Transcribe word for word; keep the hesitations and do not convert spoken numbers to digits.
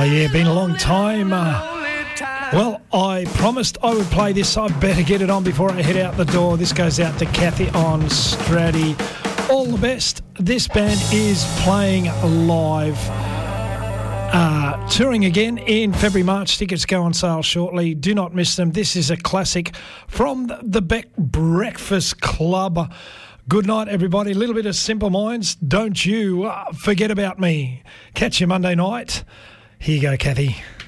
Oh, yeah, been a long time. Uh, well, I promised I would play this. I better get it on before I head out the door. This goes out to Kathy on Stratty. All the best. This band is playing live. Uh, touring again in February, March. Tickets go on sale shortly. Do not miss them. This is a classic from the Beck Breakfast Club. Good night, everybody. A little bit of Simple Minds. Don't you uh, forget about me. Catch you Monday night. Here you go, Kathy.